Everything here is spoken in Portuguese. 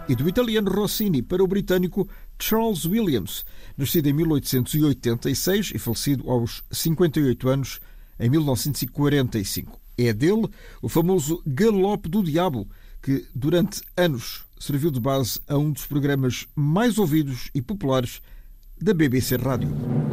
e do italiano Rossini para o britânico Charles Williams, nascido em 1886 e falecido aos 58 anos em 1945. É dele o famoso Galope do Diabo, que durante anos serviu de base a um dos programas mais ouvidos e populares da BBC Rádio.